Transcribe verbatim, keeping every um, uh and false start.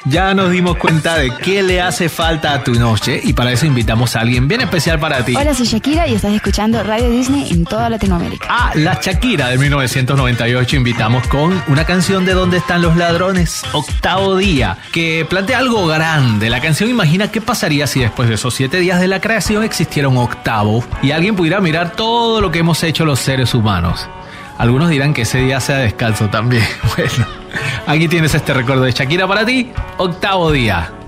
Ya nos dimos cuenta de qué le hace falta a tu noche y para eso invitamos a alguien bien especial para ti. Hola, soy Shakira y estás escuchando Radio Disney en toda Latinoamérica. Ah, la Shakira de mil novecientos noventa y ocho invitamos con una canción de ¿Dónde están los ladrones? Octavo día, que plantea algo grande. La canción imagina qué pasaría si después de esos siete días de la creación existiera un octavo y alguien pudiera mirar todo lo que hemos hecho los seres humanos. Algunos dirán que ese día sea descanso también. Bueno, aquí tienes este recuerdo de Shakira para ti, Octavo día.